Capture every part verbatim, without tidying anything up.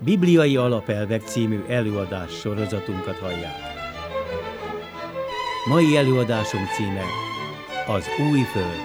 Bibliai Alapelvek című előadás sorozatunkat hallják. Mai előadásunk címe Az új föld.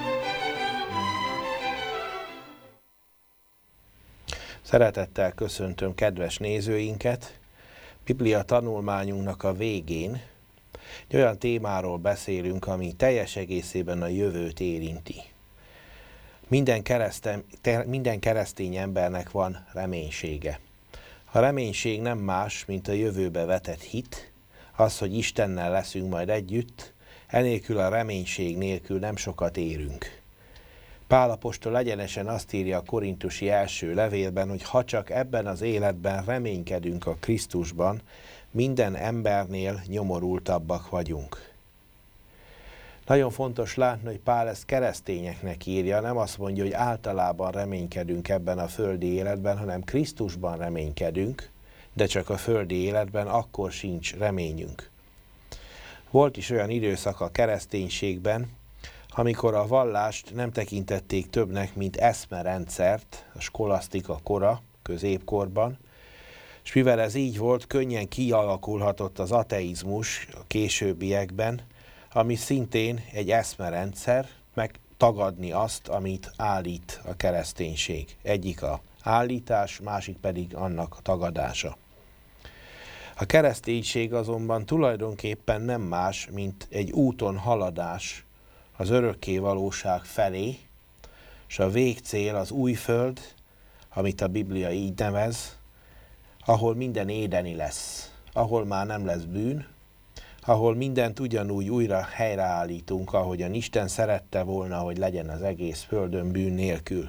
Szeretettel köszöntöm kedves nézőinket. Biblia tanulmányunknak a végén egy olyan témáról beszélünk, ami teljes egészében a jövőt érinti. Minden, keresztény, minden keresztény embernek van reménysége. A reménység nem más, mint a jövőbe vetett hit, az, hogy Istennel leszünk majd együtt, enélkül a reménység nélkül nem sokat érünk. Pál apostol egyenesen azt írja a korintusi első levélben, hogy ha csak ebben az életben reménykedünk a Krisztusban, minden embernél nyomorultabbak vagyunk. Nagyon fontos látni, hogy Pál ezt keresztényeknek írja, nem azt mondja, hogy általában reménykedünk ebben a földi életben, hanem Krisztusban reménykedünk, de csak a földi életben, akkor sincs reményünk. Volt is olyan időszak a kereszténységben, amikor a vallást nem tekintették többnek, mint eszmerendszert, a skolasztika kora, középkorban, és mivel ez így volt, könnyen kialakulhatott az ateizmus a későbbiekben, ami szintén egy eszmerendszer, meg tagadni azt, amit állít a kereszténység. Egyik a állítás, másik pedig annak a tagadása. A kereszténység azonban tulajdonképpen nem más, mint egy úton haladás az örökké valóság felé, és a végcél az új föld, amit a Biblia így nevez, ahol minden édeni lesz, ahol már nem lesz bűn, ahol mindent ugyanúgy újra helyreállítunk, ahogyan Isten szerette volna, hogy legyen az egész földön bűn nélkül.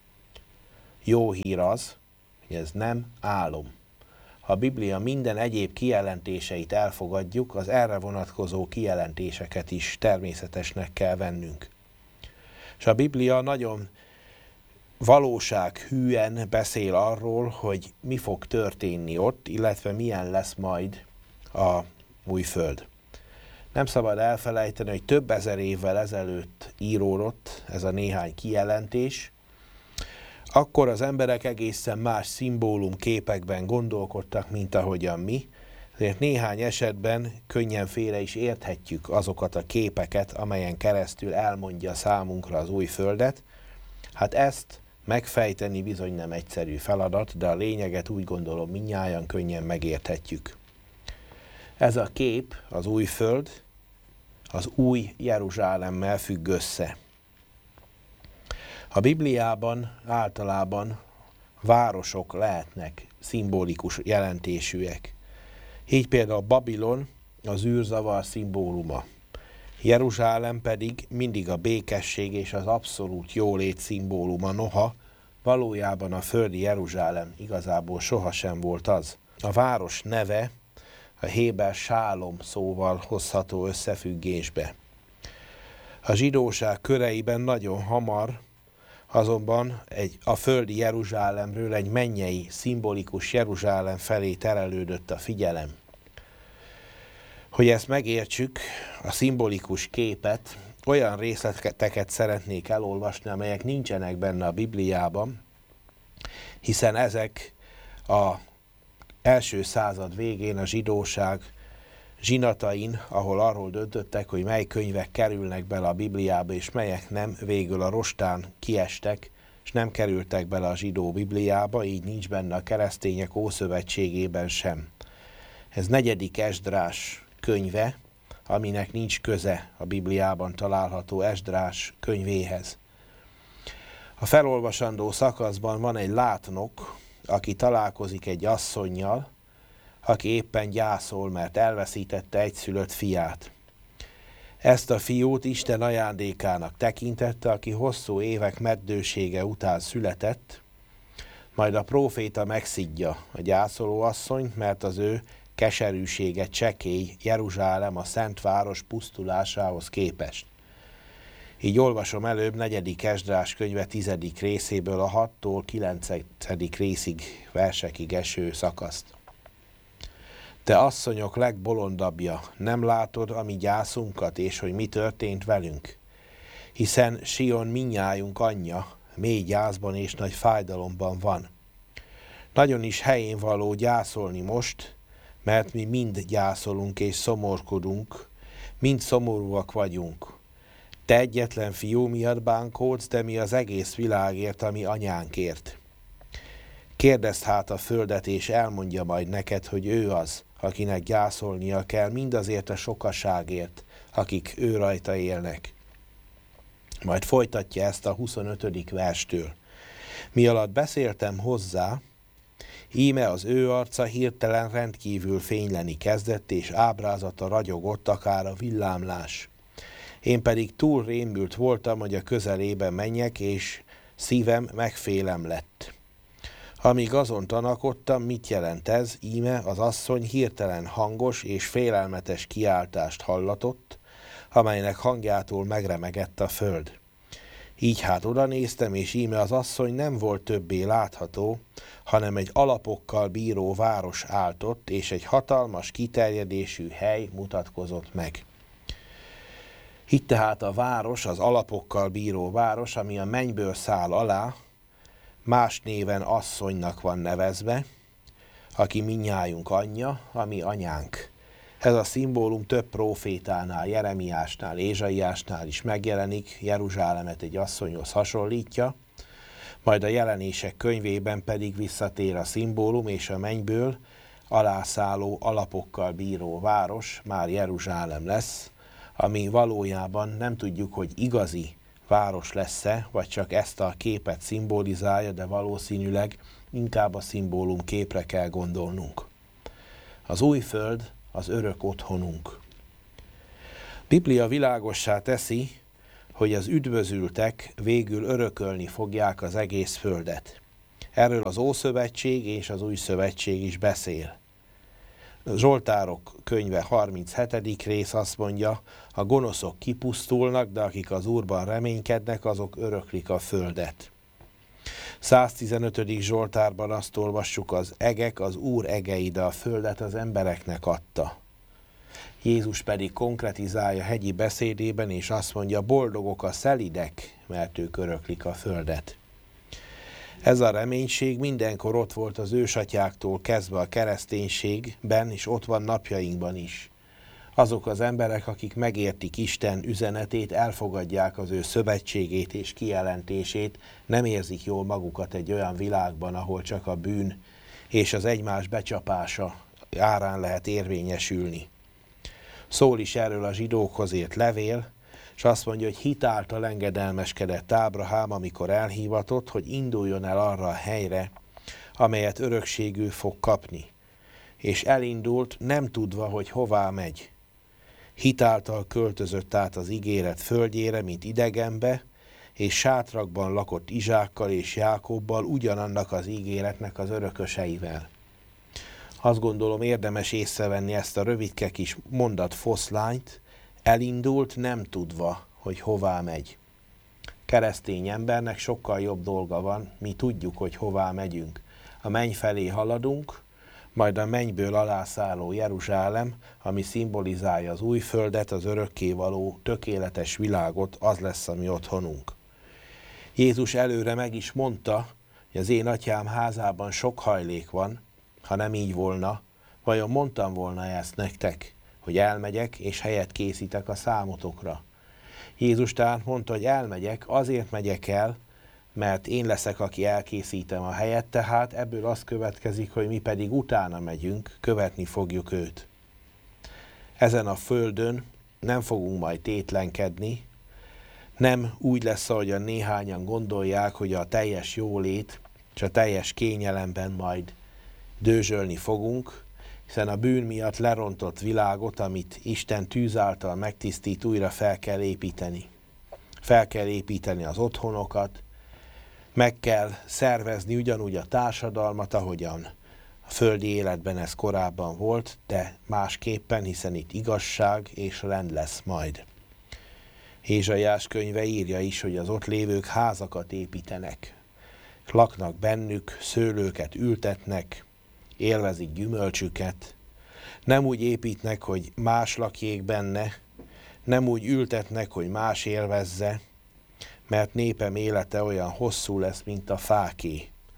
Jó hír az, hogy ez nem álom. Ha a Biblia minden egyéb kijelentéseit elfogadjuk, az erre vonatkozó kijelentéseket is természetesnek kell vennünk. És a Biblia nagyon valósághűen beszél arról, hogy mi fog történni ott, illetve milyen lesz majd a új föld. Nem szabad elfelejteni, hogy több ezer évvel ezelőtt íródott ez a néhány kijelentés. Akkor az emberek egészen más szimbólum képekben gondolkodtak, mint ahogyan mi, ezért néhány esetben könnyen félre is érthetjük azokat a képeket, amelyen keresztül elmondja számunkra az új földet. Hát ezt megfejteni bizony nem egyszerű feladat, de a lényeget úgy gondolom mindnyájan könnyen megérthetjük. Ez a kép, az új föld, az új Jeruzsálemmel függ össze. A Bibliában általában városok lehetnek szimbolikus jelentésűek. Így például Babilon az űrzavar szimbóluma. Jeruzsálem pedig mindig a békesség és az abszolút jólét szimbóluma, noha valójában a földi Jeruzsálem igazából sohasem volt az. A város neve a héber sálom szóval hozható összefüggésbe. A zsidóság köreiben nagyon hamar azonban egy, a földi Jeruzsálemről egy mennyei, szimbolikus Jeruzsálem felé terelődött a figyelem. Hogy ezt megértsük, a szimbolikus képet, olyan részleteket szeretnék elolvasni, amelyek nincsenek benne a Bibliában, hiszen ezek a első század végén a zsidóság zsinatain, ahol arról döntöttek, hogy mely könyvek kerülnek bele a Bibliába, és melyek nem, végül a rostán kiestek, és nem kerültek bele a zsidó Bibliába, így nincs benne a keresztények Ószövetségében sem. Ez negyedik Esdrás könyve, aminek nincs köze a Bibliában található Esdrás könyvéhez. A felolvasandó szakaszban van egy látnok, aki találkozik egy asszonnyal, aki éppen gyászol, mert elveszítette egyszülött fiát. Ezt a fiút Isten ajándékának tekintette, aki hosszú évek meddősége után született, majd a próféta megszidja a gyászoló asszonyt, mert az ő keserűsége csekély Jeruzsálem a szent város pusztulásához képest. Így olvasom előbb negyedik Esdrás könyve tizedik részéből a hattól kilencedik részig versekig eső szakaszt. Te asszonyok legbolondabbja, nem látod a mi gyászunkat, és hogy mi történt velünk? Hiszen Sion mindnyájunk anyja, mély gyászban és nagy fájdalomban van. Nagyon is helyén való gyászolni most, mert mi mind gyászolunk és szomorkodunk, mind szomorúak vagyunk. Te egyetlen fiú miatt bánkódsz, de mi az egész világért, ami anyánkért. Kérdezd hát a földet, és elmondja majd neked, hogy ő az, akinek gyászolnia kell mindazért a sokaságért, akik ő rajta élnek. Majd folytatja ezt a huszonötödik verstől. Mi alatt beszéltem hozzá, íme az ő arca hirtelen rendkívül fényleni kezdett, és ábrázata ragyogott, akár a villámlás. Én pedig túl rémült voltam, hogy a közelébe menjek, és szívem megfélem lett. Amíg azon tanakodtam, mit jelent ez, íme az asszony hirtelen hangos és félelmetes kiáltást hallatott, amelynek hangjától megremegett a föld. Így hát odanéztem, és íme az asszony nem volt többé látható, hanem egy alapokkal bíró város állt ott, és egy hatalmas kiterjedésű hely mutatkozott meg. Itt tehát a város, az alapokkal bíró város, ami a mennyből száll alá, más néven asszonynak van nevezve, aki mindnyájunk anyja, ami anyánk. Ez a szimbólum több prófétánál, Jeremiásnál, Ézsaiásnál is megjelenik, Jeruzsálemet egy asszonyhoz hasonlítja, majd a Jelenések könyvében pedig visszatér a szimbólum, és a mennyből alászálló alapokkal bíró város már Jeruzsálem lesz, ami valójában nem tudjuk, hogy igazi város lesz-e, vagy csak ezt a képet szimbolizálja, de valószínűleg inkább a szimbólum képre kell gondolnunk. Az új föld az örök otthonunk. Biblia világossá teszi, hogy az üdvözültek végül örökölni fogják az egész földet. Erről az Ószövetség és az Új Szövetség is beszél. Zsoltárok könyve harminchetedik rész azt mondja, a gonoszok kipusztulnak, de akik az Úrban reménykednek, azok öröklik a földet. száztizenötödik Zsoltárban azt olvassuk, az egek, az Úr egei, de a földet az embereknek adta. Jézus pedig konkretizálja hegyi beszédében, és azt mondja, boldogok a szelidek, mert ők öröklik a földet. Ez a reménység mindenkor ott volt az ősatyáktól kezdve a kereszténységben, és ott van napjainkban is. Azok az emberek, akik megértik Isten üzenetét, elfogadják az ő szövetségét és kijelentését, nem érzik jól magukat egy olyan világban, ahol csak a bűn és az egymás becsapása árán lehet érvényesülni. Szól is erről a zsidókhoz írt levél, és azt mondja, hogy hitáltal engedelmeskedett Ábrahám, amikor elhívatott, hogy induljon el arra a helyre, amelyet örökségül fog kapni. És elindult, nem tudva, hogy hová megy. Hitáltal költözött át az ígéret földjére, mint idegenbe, és sátrakban lakott Izsákkal és Jákobbal, ugyanannak az ígéretnek az örököseivel. Azt gondolom, érdemes észrevenni ezt a rövidke kis mondat foszlányt, elindult, nem tudva, hogy hová megy. Keresztény embernek sokkal jobb dolga van, mi tudjuk, hogy hová megyünk. A menny felé haladunk, majd a mennyből alászálló Jeruzsálem, ami szimbolizálja az új földet, az örökkévaló, tökéletes világot, az lesz a mi otthonunk. Jézus előre meg is mondta, hogy az én atyám házában sok hajlék van, ha nem így volna, vajon mondtam volna ezt nektek, hogy elmegyek, és helyet készítek a számotokra. Jézus tehát mondta, hogy elmegyek, azért megyek el, mert én leszek, aki elkészítem a helyet, tehát ebből az következik, hogy mi pedig utána megyünk, követni fogjuk őt. Ezen a földön nem fogunk majd tétlenkedni, nem úgy lesz, ahogyan néhányan gondolják, hogy a teljes jólét és a teljes kényelemben majd dőzsölni fogunk, hiszen a bűn miatt lerontott világot, amit Isten tűz által megtisztít, újra fel kell építeni. Fel kell építeni az otthonokat, meg kell szervezni ugyanúgy a társadalmat, ahogyan a földi életben ez korábban volt, de másképpen, hiszen itt igazság és rend lesz majd. Ézsaiás könyve írja is, hogy az ott lévők házakat építenek, laknak bennük, szőlőket ültetnek, élvezik gyümölcsüket, nem úgy építnek, hogy más lakjék benne, nem úgy ültetnek, hogy más élvezze, mert népem élete olyan hosszú lesz, mint a fáké.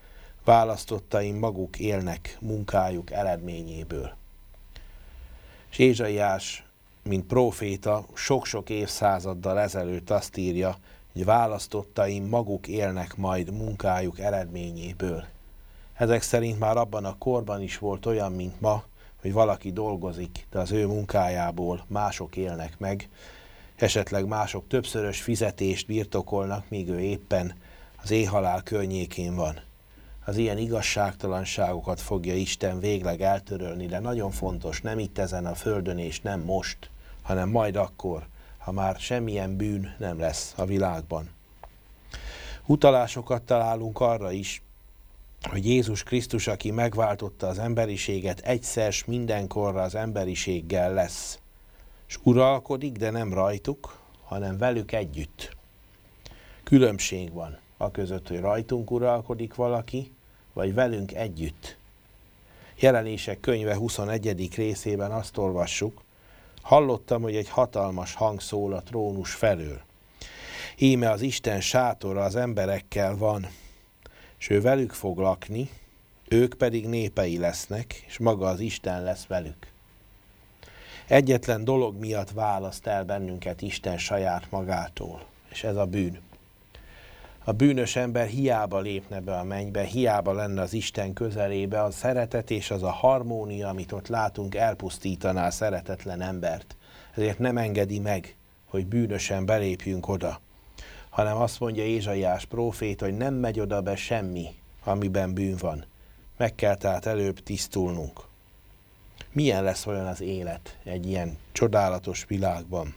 választottaim maguk élnek munkájuk eredményéből. És Ézsaiás, mint próféta, sok-sok évszázaddal ezelőtt azt írja, hogy választottaim maguk élnek majd munkájuk eredményéből. Ezek szerint már abban a korban is volt olyan, mint ma, hogy valaki dolgozik, de az ő munkájából mások élnek meg, esetleg mások többszörös fizetést birtokolnak, míg ő éppen az éhhalál környékén van. Az ilyen igazságtalanságokat fogja Isten végleg eltörölni, de nagyon fontos, nem itt ezen a földön és nem most, hanem majd akkor, ha már semmilyen bűn nem lesz a világban. Utalásokat találunk arra is, hogy Jézus Krisztus, aki megváltotta az emberiséget, egyszer s mindenkorra az emberiséggel lesz. És uralkodik, de nem rajtuk, hanem velük együtt. Különbség van a között, hogy rajtunk uralkodik valaki, vagy velünk együtt. Jelenések könyve huszonegyedik részében azt olvassuk, hallottam, hogy egy hatalmas hang szól a trónus felől. Íme az Isten sátora az emberekkel van, és ő velük fog lakni, ők pedig népei lesznek, és maga az Isten lesz velük. Egyetlen dolog miatt választ el bennünket Isten saját magától, és ez a bűn. A bűnös ember hiába lépne be a mennybe, hiába lenne az Isten közelébe, a szeretet és az a harmónia, amit ott látunk, elpusztítaná a szeretetlen embert. Ezért nem engedi meg, hogy bűnösen belépjünk oda, hanem azt mondja Ézsaiás prófét, hogy nem megy oda be semmi, amiben bűn van. Meg kell tehát előbb tisztulnunk. Milyen lesz olyan az élet egy ilyen csodálatos világban?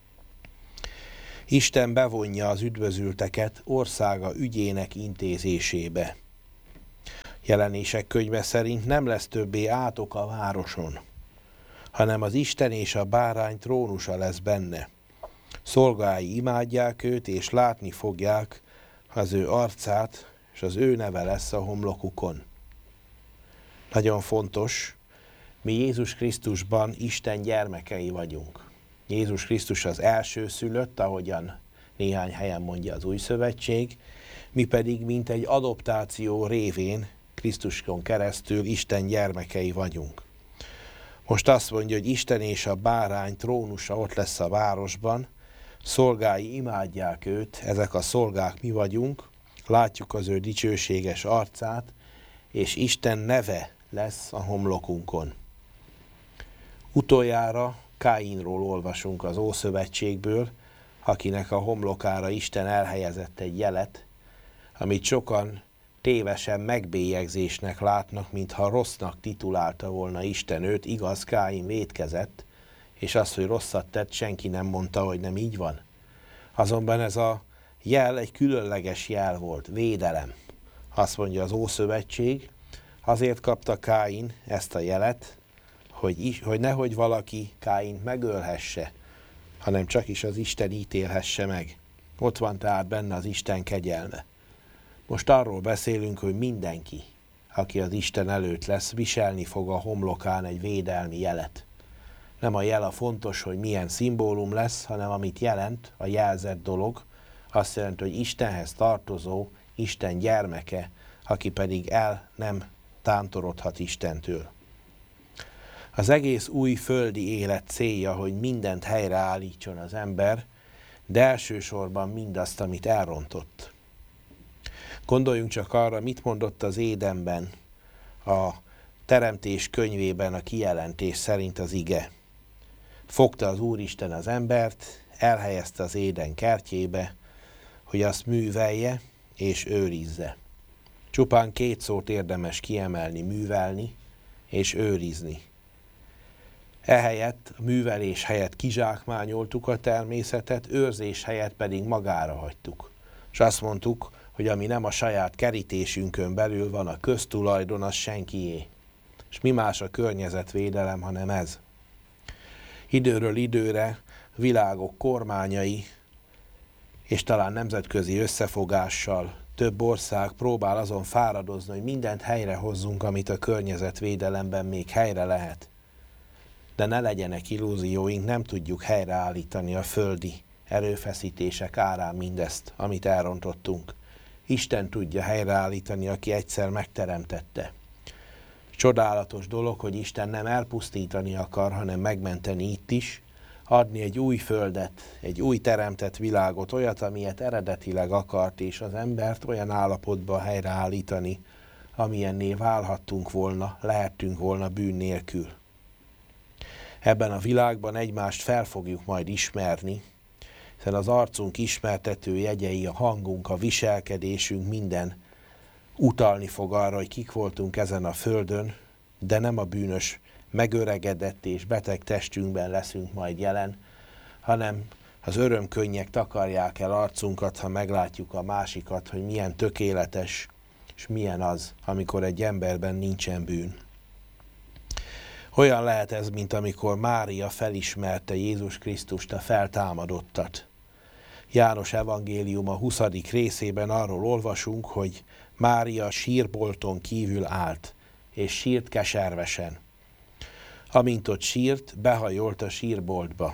Isten bevonja az üdvözülteket országa ügyének intézésébe. Jelenések könyve szerint nem lesz többé átok a városon, hanem az Isten és a bárány trónusa lesz benne. Szolgái imádják őt, és látni fogják az ő arcát, és az ő neve lesz a homlokukon. Nagyon fontos, mi Jézus Krisztusban Isten gyermekei vagyunk. Jézus Krisztus az első szülött, ahogyan néhány helyen mondja az Új Szövetség, mi pedig, mint egy adoptáció révén Krisztuson keresztül Isten gyermekei vagyunk. Most azt mondja, hogy Isten és a bárány trónusa ott lesz a városban, szolgái imádják őt, ezek a szolgák mi vagyunk, látjuk az ő dicsőséges arcát, és Isten neve lesz a homlokunkon. Utoljára Káinról olvasunk az Ószövetségből, akinek a homlokára Isten elhelyezett egy jelet, amit sokan tévesen megbélyegzésnek látnak, mintha rossznak titulálta volna Isten őt. Igaz, Káin vétkezett, és az, hogy rosszat tett, senki nem mondta, hogy nem így van. Azonban ez a jel egy különleges jel volt, védelem. Azt mondja az Ószövetség, azért kapta Káin ezt a jelet, hogy, is, hogy nehogy valaki Káint megölhesse, hanem csak is az Isten ítélhesse meg. Ott van tehát benne az Isten kegyelme. Most arról beszélünk, hogy mindenki, aki az Isten előtt lesz, viselni fog a homlokán egy védelmi jelet. Nem a jel a fontos, hogy milyen szimbólum lesz, hanem amit jelent, a jelzett dolog, azt jelenti, hogy Istenhez tartozó, Isten gyermeke, aki pedig el nem tántorodhat Istentől. Az egész új földi élet célja, hogy mindent helyreállítson az ember, de elsősorban mindazt, amit elrontott. Gondoljunk csak arra, mit mondott az Édenben, a Teremtés könyvében a kijelentés szerint az ige. Fogta az Úristen az embert, elhelyezte az Éden kertjébe, hogy azt művelje és őrizze. Csupán két szót érdemes kiemelni, művelni és őrizni. Ehelyett, művelés helyett kizsákmányoltuk a természetet, őrzés helyett pedig magára hagytuk. És azt mondtuk, hogy ami nem a saját kerítésünkön belül van, a köztulajdon, az senkié. És mi más a környezetvédelem, hanem ez. Időről időre világok kormányai, és talán nemzetközi összefogással több ország próbál azon fáradozni, hogy mindent helyre hozzunk, amit a környezetvédelemben még helyre lehet. De ne legyenek illúzióink, nem tudjuk helyreállítani a földi erőfeszítések árán mindezt, amit elrontottunk. Isten tudja helyreállítani, aki egyszer megteremtette. Csodálatos dolog, hogy Isten nem elpusztítani akar, hanem megmenteni itt is, adni egy új földet, egy új teremtett világot, olyat, amilyet eredetileg akart, és az embert olyan állapotba helyreállítani, amilyenné válhattunk volna, lehettünk volna bűn nélkül. Ebben a világban egymást fel fogjuk majd ismerni, hiszen az arcunk ismertető jegyei, a hangunk, a viselkedésünk, minden utalni fog arra, hogy kik voltunk ezen a földön, de nem a bűnös, megöregedett és beteg testünkben leszünk majd jelen, hanem az örömkönnyek takarják el arcunkat, ha meglátjuk a másikat, hogy milyen tökéletes, és milyen az, amikor egy emberben nincsen bűn. Olyan lehet ez, mint amikor Mária felismerte Jézus Krisztust, a feltámadottat. János evangéliuma huszadik részében arról olvasunk, hogy Mária sírbolton kívül állt, és sírt keservesen. Amint ott sírt, behajolt a sírboltba.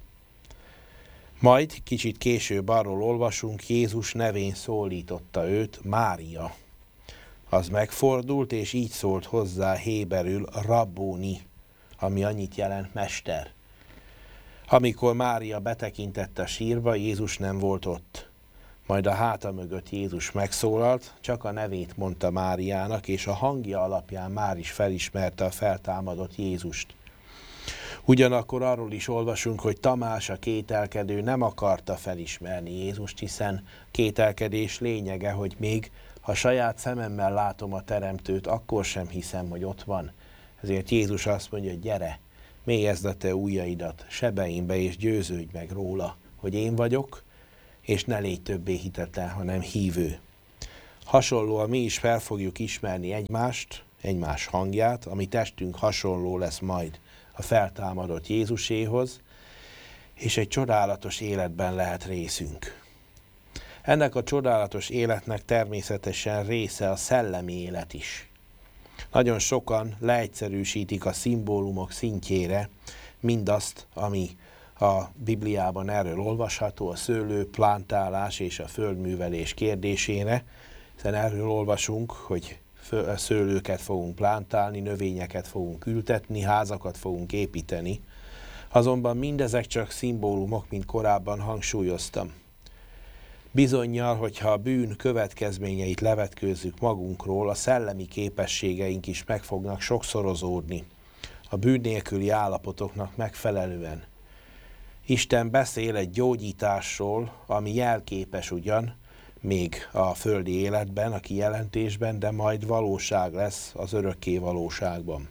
Majd kicsit később arról olvasunk, Jézus nevén szólította őt, Mária. Az megfordult, és így szólt hozzá héberül Rabbóni, ami annyit jelent mester. Amikor Mária betekintett a sírba, Jézus nem volt ott. Majd a háta mögött Jézus megszólalt, csak a nevét mondta Máriának, és a hangja alapján már is felismerte a feltámadott Jézust. Ugyanakkor arról is olvasunk, hogy Tamás, a kételkedő nem akarta felismerni Jézust, hiszen kételkedés lényege, hogy még ha saját szememmel látom a Teremtőt, akkor sem hiszem, hogy ott van. Ezért Jézus azt mondja, hogy gyere, mélyezd a te ujjaidat sebeimbe, és győződj meg róla, hogy én vagyok, és ne légy többé hitetlen, hanem hívő. Hasonlóan mi is fel fogjuk ismerni egymást, egymás hangját, ami testünk hasonló lesz majd a feltámadott Jézuséhoz, és egy csodálatos életben lehet részünk. Ennek a csodálatos életnek természetesen része a szellemi élet is. Nagyon sokan leegyszerűsítik a szimbólumok szintjére mindazt, ami a Bibliában erről olvasható, a szőlő, plántálás és a földművelés kérdésére, hiszen erről olvasunk, hogy szőlőket fogunk plántálni, növényeket fogunk ültetni, házakat fogunk építeni. Azonban mindezek csak szimbólumok, mint korábban hangsúlyoztam. Bizonnyal, hogyha a bűn következményeit levetkőzzük magunkról, a szellemi képességeink is meg fognak sokszorozódni a bűn nélküli állapotoknak megfelelően. Isten beszél egy gyógyításról, ami jelképes ugyan, még a földi életben, a kijelentésben, de majd valóság lesz az örökké valóságban.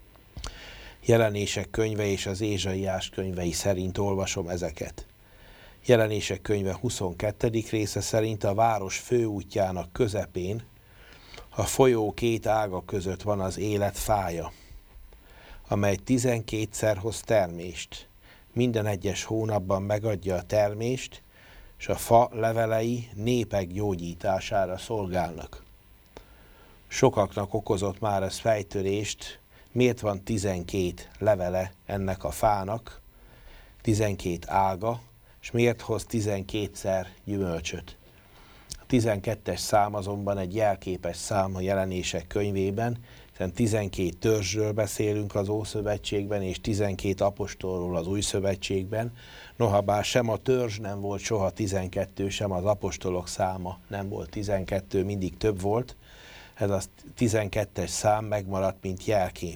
Jelenések könyve és az Ézsaiás könyvei szerint olvasom ezeket. Jelenések könyve huszonkettedik része szerint a város főútjának közepén, a folyó két ága között van az élet fája, amely tizenkétszer hoz termést. Minden egyes hónapban megadja a termést, és a fa levelei népek gyógyítására szolgálnak. Sokaknak okozott már ez fejtörést, miért van tizenkét levele ennek a fának, tizenkét ága, és miért hoz tizenkétszer gyümölcsöt. A tizenkettes szám azonban egy jelképes szám a Jelenések könyvében, hiszen tizenkét törzsről beszélünk az Ószövetségben, és tizenkét apostolról az Új Szövetségben. Nohabár sem a törzs nem volt soha tizenkettő, sem az apostolok száma nem volt tizenkettő, mindig több volt. Ez a tizenkettes szám megmaradt, mint jelkép.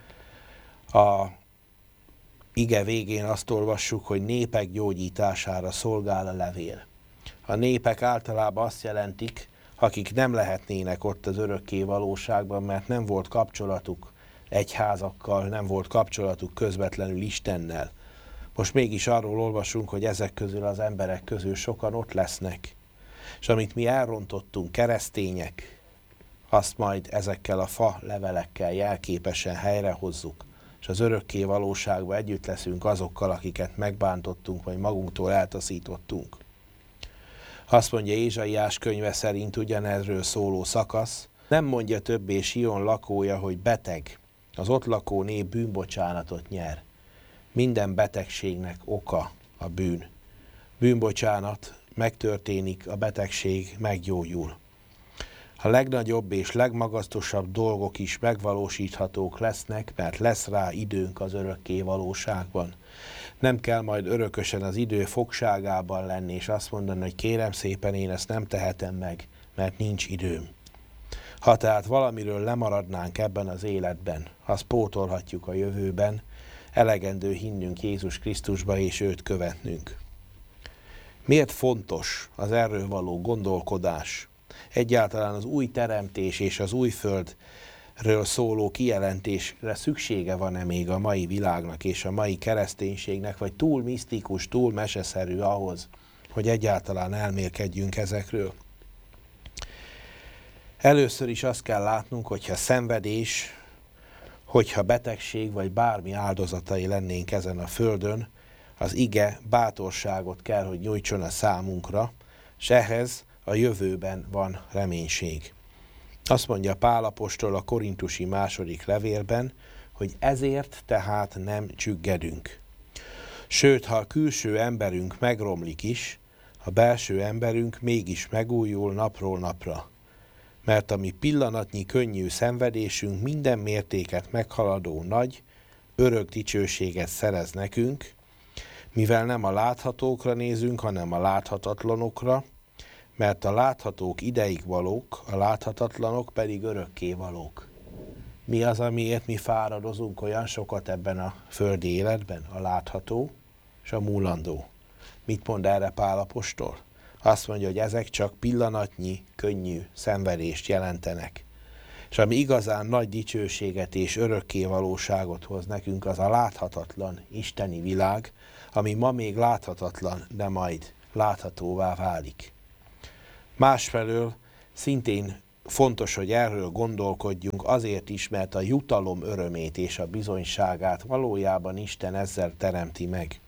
A ige végén azt olvassuk, hogy népek gyógyítására szolgál a levél. A népek általában azt jelentik, akik nem lehetnének ott az örökké valóságban, mert nem volt kapcsolatuk egyházakkal, nem volt kapcsolatuk közvetlenül Istennel. Most mégis arról olvasunk, hogy ezek közül az emberek közül sokan ott lesznek. És amit mi elrontottunk, keresztények, azt majd ezekkel a fa levelekkel jelképesen helyrehozzuk, és az örökké valóságban együtt leszünk azokkal, akiket megbántottunk, vagy magunktól eltaszítottunk. Azt mondja Ézsaiás könyve szerint ugyanerről szóló szakasz, nem mondja többé Sion lakója, hogy beteg, az ott lakó nép bűnbocsánatot nyer. Minden betegségnek oka a bűn. Bűnbocsánat megtörténik, a betegség meggyógyul. A legnagyobb és legmagasztosabb dolgok is megvalósíthatók lesznek, mert lesz rá időnk az örökké valóságban. Nem kell majd örökösen az idő fogságában lenni, és azt mondani, hogy kérem szépen, én ezt nem tehetem meg, mert nincs időm. Ha tehát valamiről lemaradnánk ebben az életben, azt pótolhatjuk a jövőben, elegendő hinnünk Jézus Krisztusba és őt követnünk. Miért fontos az erről való gondolkodás? Egyáltalán az új teremtés és az új földről szóló kijelentésre szüksége van-e még a mai világnak és a mai kereszténységnek, vagy túl misztikus, túl meseszerű ahhoz, hogy egyáltalán elmélkedjünk ezekről? Először is azt kell látnunk, hogyha szenvedés, hogyha betegség vagy bármi áldozatai lennénk ezen a földön, az ige bátorságot kell, hogy nyújtson a számunkra, és ehhez a jövőben van reménység. Azt mondja Pál apostol a korintusi második levélben, hogy ezért tehát nem csüggedünk. Sőt, ha a külső emberünk megromlik is, a belső emberünk mégis megújul napról napra. Mert a mi pillanatnyi könnyű szenvedésünk minden mértéket meghaladó nagy, örök dicsőséget szerez nekünk, mivel nem a láthatókra nézünk, hanem a láthatatlanokra, mert a láthatók ideig valók, a láthatatlanok pedig örökké valók. Mi az, amiért mi fáradozunk olyan sokat ebben a földi életben? A látható és a múlandó. Mit mond erre Pál apostol? Azt mondja, hogy ezek csak pillanatnyi, könnyű szenvedést jelentenek. És ami igazán nagy dicsőséget és örökké valóságot hoz nekünk, az a láthatatlan isteni világ, ami ma még láthatatlan, de majd láthatóvá válik. Másfelől szintén fontos, hogy erről gondolkodjunk azért is, mert a jutalom örömét és a bizonyságát valójában Isten ezzel teremti meg.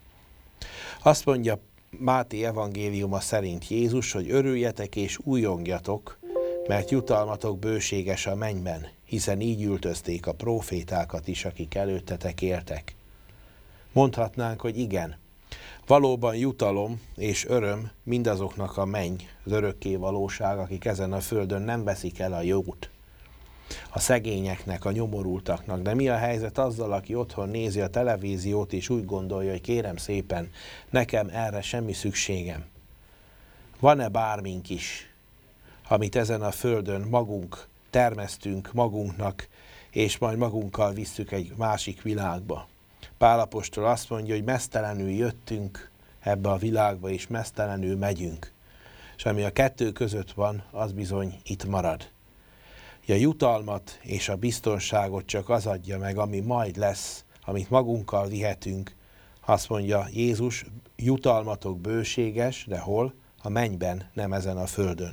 Azt mondja Máté evangéliuma szerint Jézus, hogy örüljetek és újongjatok, mert jutalmatok bőséges a mennyben, hiszen így üldözték a prófétákat is, akik előttetek éltek. Mondhatnánk, hogy igen, valóban jutalom és öröm mindazoknak a menny, az örökké valóság, akik ezen a földön nem veszik el a jót, a szegényeknek, a nyomorultaknak. De mi a helyzet azzal, aki otthon nézi a televíziót, és úgy gondolja, hogy kérem szépen, nekem erre semmi szükségem. Van-e bármink is, amit ezen a földön magunk termesztünk magunknak, és majd magunkkal visszük egy másik világba? Pál apostol azt mondja, hogy meztelenül jöttünk ebbe a világba, és meztelenül megyünk. És ami a kettő között van, az bizony itt marad. A jutalmat és a biztonságot csak az adja meg, ami majd lesz, amit magunkkal vihetünk. Azt mondja Jézus, jutalmatok bőséges, de hol? A mennyben, nem ezen a földön.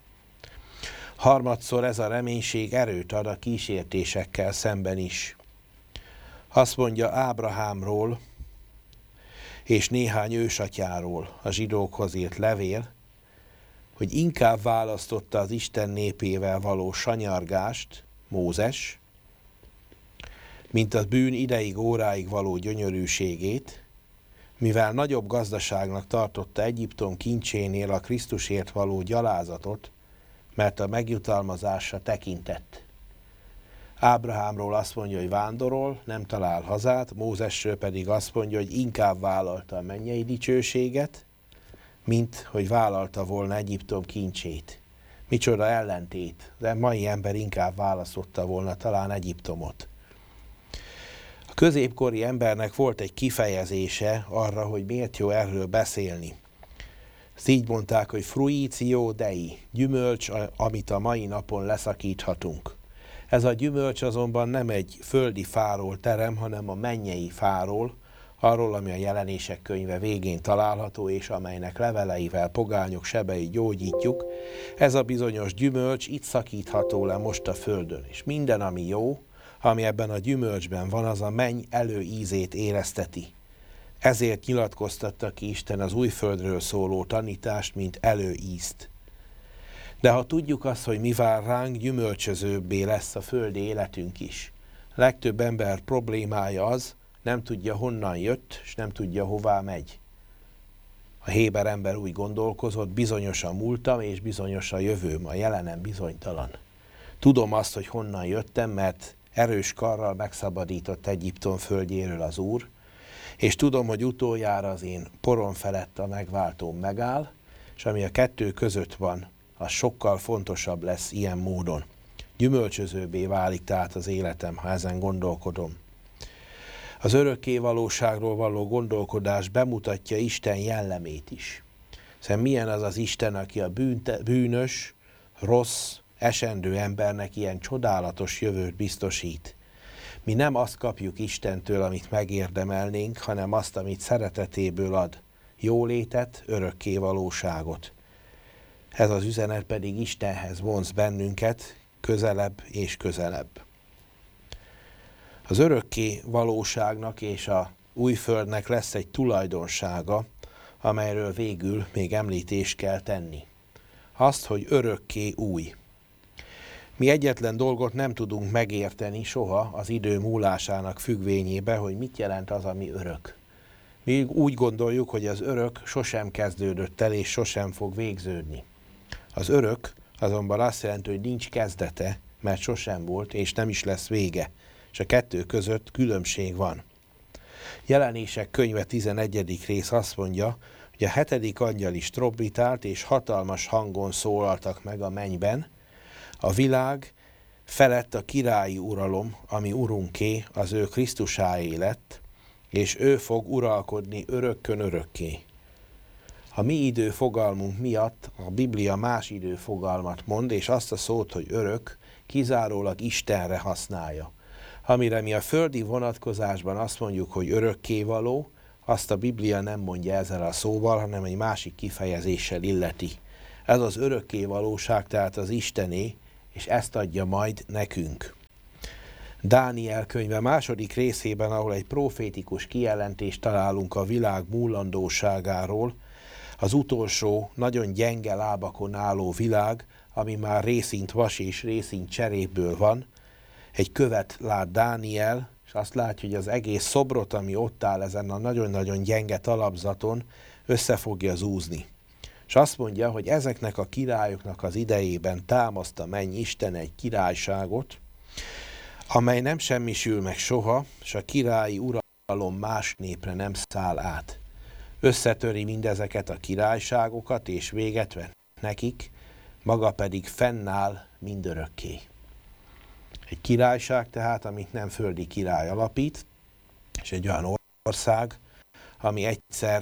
Harmadszor ez a reménység erőt ad a kísértésekkel szemben is. Azt mondja Ábrahámról és néhány ősatyáról a zsidókhoz írt levél, hogy inkább választotta az Isten népével való sanyargást, Mózes, mint a bűn ideig, óráig való gyönyörűségét, mivel nagyobb gazdaságnak tartotta Egyiptom kincsénél a Krisztusért való gyalázatot, mert a megjutalmazásra tekintett. Ábrahámról azt mondja, hogy vándorol, nem talál hazát, Mózesről pedig azt mondja, hogy inkább vállalta a mennyei dicsőséget, mint hogy vállalta volna Egyiptom kincsét. Micsoda ellentét, de mai ember inkább választotta volna talán Egyiptomot. A középkori embernek volt egy kifejezése arra, hogy miért jó erről beszélni. Ezt így mondták, hogy fruitio dei, gyümölcs, amit a mai napon leszakíthatunk. Ez a gyümölcs azonban nem egy földi fáról terem, hanem a mennyei fáról, arról, ami a Jelenések könyve végén található, és amelynek leveleivel pogányok sebeit gyógyítjuk. Ez a bizonyos gyümölcs itt szakítható le most a földön, és minden, ami jó, ami ebben a gyümölcsben van, az a menny előízét érezteti. Ezért nyilatkoztatta ki Isten az új földről szóló tanítást, mint előízt. De ha tudjuk azt, hogy mi vár ránk, gyümölcsözőbbé lesz a földi életünk is. Legtöbb ember problémája az, nem tudja honnan jött, és nem tudja hová megy. A héber ember úgy gondolkozott, bizonyos a múltam és bizonyos a jövőm, a jelenem bizonytalan. Tudom azt, hogy honnan jöttem, mert erős karral megszabadított Egyiptom földjéről az Úr, és tudom, hogy utoljára az én porom felett a megváltóm megáll, és ami a kettő között van, az sokkal fontosabb lesz ilyen módon. Gyümölcsözőbbé válik tehát az életem, ha ezen gondolkodom. Az örökké valóságról való gondolkodás bemutatja Isten jellemét is. Szóval milyen az az Isten, aki a bűnte, bűnös, rossz, esendő embernek ilyen csodálatos jövőt biztosít. Mi nem azt kapjuk Istentől, amit megérdemelnénk, hanem azt, amit szeretetéből ad. Jólétet, örökké valóságot. Ez az üzenet pedig Istenhez vonz bennünket közelebb és közelebb. Az örökké valóságnak és a újföldnek lesz egy tulajdonsága, amelyről végül még említést kell tenni. Azt, hogy örökké új. Mi egyetlen dolgot nem tudunk megérteni soha az idő múlásának függvényébe, hogy mit jelent az, ami örök. Mi úgy gondoljuk, hogy az örök sosem kezdődött el, és sosem fog végződni. Az örök azonban azt jelenti, hogy nincs kezdete, mert sosem volt, és nem is lesz vége, és a kettő között különbség van. Jelenések könyve tizenegyedik rész azt mondja, hogy a hetedik angyal is trombitált, és hatalmas hangon szólaltak meg a mennyben, a világ felett a királyi uralom, ami urunké, az ő Krisztusáé lett, és ő fog uralkodni örökkön örökké. A mi idő fogalmunk miatt a Biblia más idő fogalmat mond, és azt a szót, hogy örök, kizárólag Istenre használja. Amire mi a földi vonatkozásban azt mondjuk, hogy örökkévaló, azt a Biblia nem mondja ezzel a szóval, hanem egy másik kifejezéssel illeti. Ez az örökkévalóság, tehát az Istené, és ezt adja majd nekünk. Dániel könyve második részében, ahol egy profétikus kijelentést találunk a világ múlandóságáról, az utolsó, nagyon gyenge lábakon álló világ, ami már részint vas és részint cserépből van, egy követ lát Dániel, és azt látja, hogy az egész szobrot, ami ott áll ezen a nagyon-nagyon gyenge talapzaton, össze fogja zúzni. És azt mondja, hogy ezeknek a királyoknak az idejében támaszt a menny Isten egy királyságot, amely nem semmisül meg soha, és a királyi uralom más népre nem száll át. Összetöri mindezeket a királyságokat, és véget vet nekik, maga pedig fennáll mindörökké. Egy királyság tehát, amit nem földi király alapít, és egy olyan ország, ami egyszer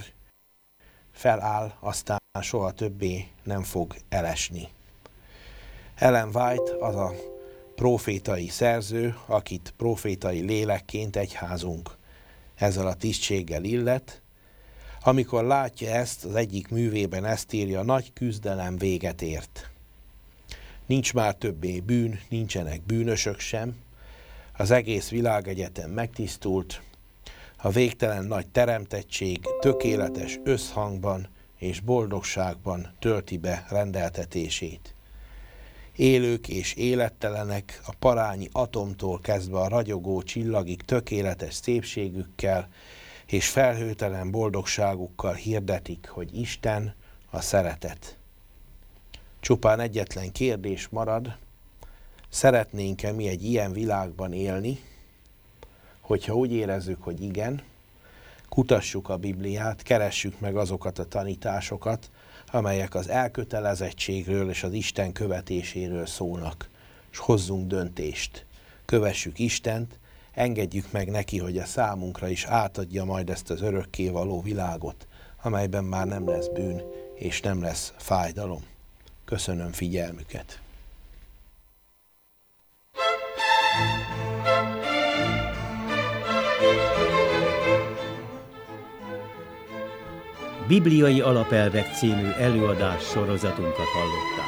feláll, aztán soha többé nem fog elesni. Ellen White az a profétai szerző, akit profétai lélekként egyházunk ezzel a tisztséggel illet. Amikor látja ezt, az egyik művében ezt írja, nagy küzdelem véget ért. Nincs már többé bűn, nincsenek bűnösök sem, az egész világegyetem megtisztult, a végtelen nagy teremtettség tökéletes összhangban és boldogságban tölti be rendeltetését. Élők és élettelenek a parányi atomtól kezdve a ragyogó csillagig tökéletes szépségükkel és felhőtelen boldogságukkal hirdetik, hogy Isten a szeretet. Csupán egyetlen kérdés marad, szeretnénk-e mi egy ilyen világban élni? Hogyha úgy érezzük, hogy igen, kutassuk a Bibliát, keressük meg azokat a tanításokat, amelyek az elkötelezettségről és az Isten követéséről szólnak, és hozzunk döntést. Kövessük Istent, engedjük meg neki, hogy a számunkra is átadja majd ezt az örökkévaló világot, amelyben már nem lesz bűn és nem lesz fájdalom. Köszönöm figyelmüket! Bibliai Alapelvek című előadás sorozatunkat hallották.